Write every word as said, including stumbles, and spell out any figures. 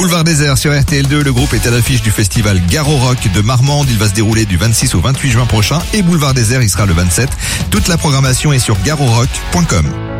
Boulevard Désert sur R T L deux, le groupe est à l'affiche du festival Garo Rock de Marmande. Il va se dérouler du vingt-six au vingt-huit juin prochain et Boulevard Désert, il sera le vingt-sept. Toute la programmation est sur garo rock point com.